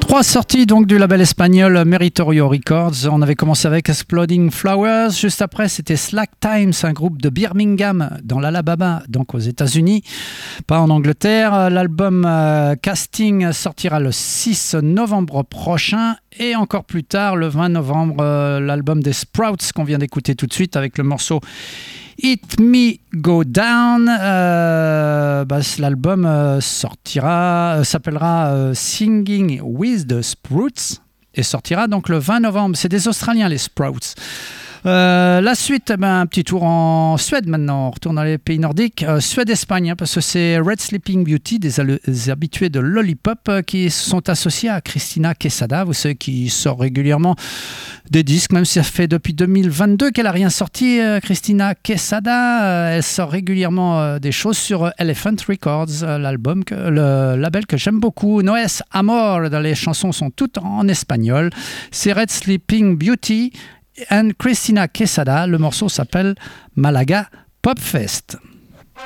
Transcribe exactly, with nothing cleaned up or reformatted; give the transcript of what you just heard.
Trois sorties donc du label espagnol Meritorio Records. On avait commencé avec Exploding Flowers. Juste après, c'était Slack Times, un groupe de Birmingham dans l'Alabama, donc aux États-Unis, pas en Angleterre. L'album euh, Casting sortira le six novembre prochain. Et encore plus tard, le vingt novembre, euh, l'album des Sprouts qu'on vient d'écouter tout de suite avec le morceau Hit Me Go Down. Euh, bah, l'album euh, sortira, euh, s'appellera euh, Singing with the Sprouts et sortira donc le vingt novembre. C'est des Australiens, les Sprouts. Euh, la suite, ben, un petit tour en Suède maintenant. On retourne dans les pays nordiques. Euh, Suède-Espagne, hein, parce que c'est Red Sleeping Beauty, des, des habitués de Lollipop, euh, qui sont associés à Christina Quesada. Vous savez, qui sort régulièrement des disques, même si ça fait depuis deux mille vingt-deux qu'elle n'a rien sorti. Euh, Christina Quesada, euh, elle sort régulièrement euh, des choses sur euh, Elephant Records, euh, l'album, que, le label que j'aime beaucoup. Noes Amor, dans les chansons sont toutes en espagnol. C'est Red Sleeping Beauty and Christina Quesada. Le morceau s'appelle Malaga Pop Fest.